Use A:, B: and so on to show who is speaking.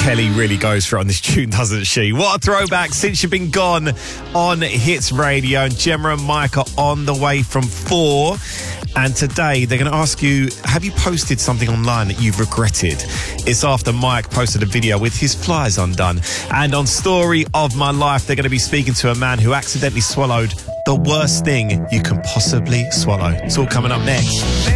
A: Kelly really goes for it on this tune, doesn't she? What a throwback since you've been gone on Hits Radio. And Gemma and Mike are on the way from 4. And today they're going to ask you, have you posted something online that you've regretted? It's after Mike posted a video with his flies undone. And on Story of My Life, they're going to be speaking to a man who accidentally swallowed the worst thing you can possibly swallow. It's all coming up next.